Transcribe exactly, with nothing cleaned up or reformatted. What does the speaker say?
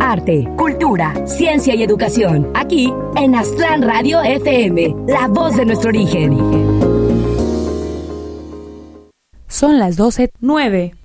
arte, cultura, ciencia y educación. Aquí en Aztlán Radio F M, la voz de nuestro origen. Son las doce nueve.